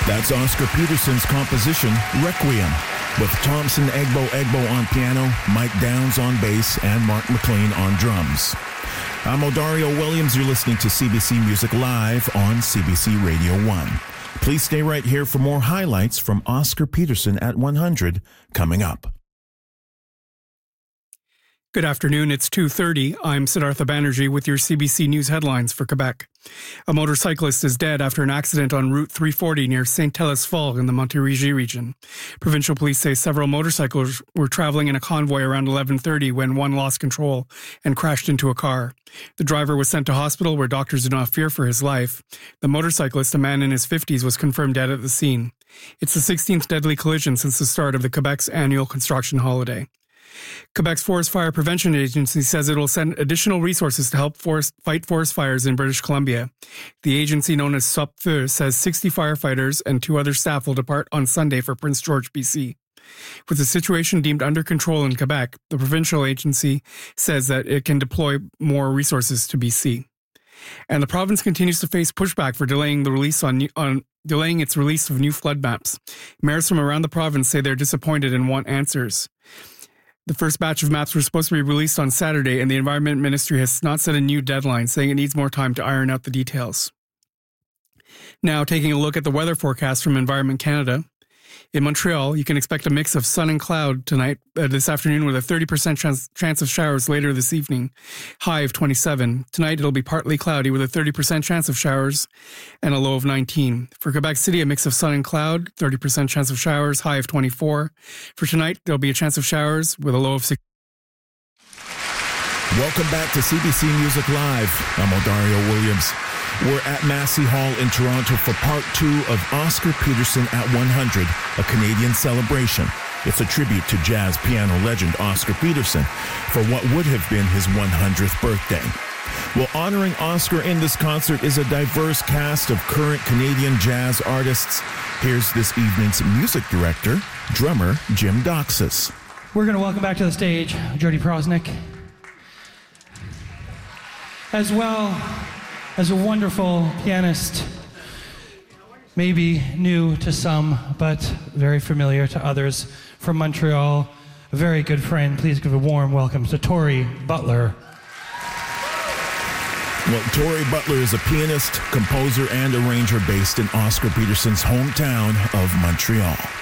That's Oscar Peterson's composition, Requiem, with Thompson Egbo on piano, Mike Downs on bass, and Mark McLean on drums. I'm Odario Williams. You're listening to CBC Music Live on CBC Radio 1. Please stay right here for more highlights from Oscar Peterson at 100 coming up. Good afternoon, it's 2:30. I'm Siddhartha Banerjee with your CBC News headlines for Quebec. A motorcyclist is dead after an accident on Route 340 near Saint-Telesphore in the Montérégie region. Provincial police say several motorcycles were traveling in a convoy around 11:30 when one lost control and crashed into a car. The driver was sent to hospital where doctors do not fear for his life. The motorcyclist, a man in his 50s, was confirmed dead at the scene. It's the 16th deadly collision since the start of the Quebec's annual construction holiday. Quebec's Forest Fire Prevention Agency says it will send additional resources to help fight forest fires in British Columbia. The agency, known as SOPFEU, says 60 firefighters and 2 other staff will depart on Sunday for Prince George, BC. With the situation deemed under control in Quebec, the provincial agency says that it can deploy more resources to BC. And the province continues to face pushback for delaying its release of new flood maps. Mayors from around the province say they're disappointed and want answers. The first batch of maps were supposed to be released on Saturday, and the Environment Ministry has not set a new deadline, saying it needs more time to iron out the details. Now, taking a look at the weather forecast from Environment Canada. In Montreal, you can expect a mix of sun and cloud this afternoon with a 30% chance of showers later this evening, high of 27. Tonight, it'll be partly cloudy with a 30% chance of showers and a low of 19. For Quebec City, a mix of sun and cloud, 30% chance of showers, high of 24. For tonight, there'll be a chance of showers with a low of 6. Welcome back to CBC Music Live. I'm Odario Williams. We're at Massey Hall in Toronto for part 2 of Oscar Peterson at 100, a Canadian celebration. It's a tribute to jazz piano legend Oscar Peterson for what would have been his 100th birthday. Well, honoring Oscar in this concert is a diverse cast of current Canadian jazz artists. Here's this evening's music director, drummer Jim Doxas. We're going to welcome back to the stage Jody Prosnick, as well as a wonderful pianist, maybe new to some, but very familiar to others, from Montreal, a very good friend. Please give a warm welcome to Tori Butler. Well, Tori Butler is a pianist, composer, and arranger based in Oscar Peterson's hometown of Montreal.